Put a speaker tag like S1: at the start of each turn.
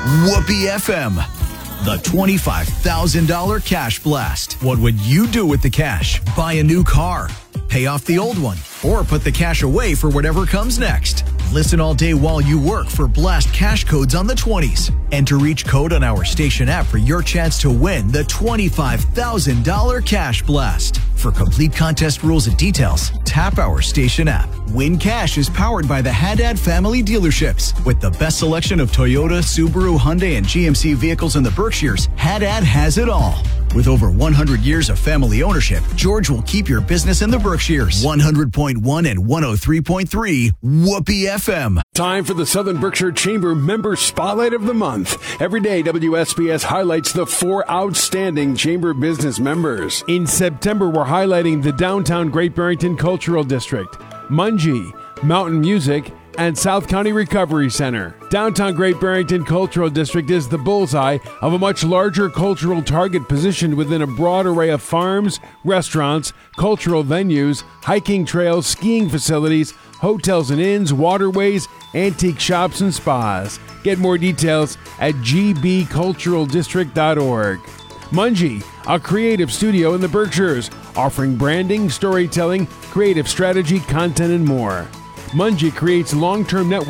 S1: Whoopee FM, the $25,000 cash blast. What would you do with the cash? Buy a new car, pay off the old one, or put the cash away for whatever comes next. Listen all day while you work for Blast cash codes on the 20s. Enter each code on our station app for your chance to win the $25,000 cash blast. For complete contest rules and details, tap our station app. Win Cash is powered by the Haddad family dealerships. With the best selection of Toyota, Subaru, Hyundai, and GMC vehicles in the Berkshires, Haddad has it all. With over 100 years of family ownership, George will keep your business in the Berkshires. 100.1 and 103.3 Whoopee FM.
S2: Time for the Southern Berkshire Chamber Member Spotlight of the Month. Every day, WSBS highlights the 4 outstanding Chamber business members. In September, we're highlighting the Downtown Great Barrington Cultural District, Mungie, Mountain Music, and South County Recovery Center. Downtown Great Barrington Cultural District is the bullseye of a much larger cultural target positioned within a broad array of farms, restaurants, cultural venues, hiking trails, skiing facilities, hotels and inns, waterways, antique shops, and spas. Get more details at gbculturaldistrict.org. Mungie, a creative studio in the Berkshires, offering branding, storytelling, creative strategy, content, and more. Mungie creates long-term network